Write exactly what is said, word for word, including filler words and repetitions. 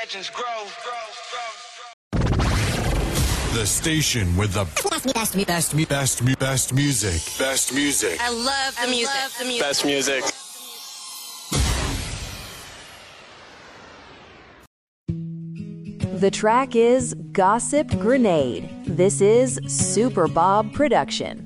legends grow. The station with the best, best, best, best, best music. Best music. I love the music. Love the music. Best music. The track is Gossip Grenade. This is Super Bob Production.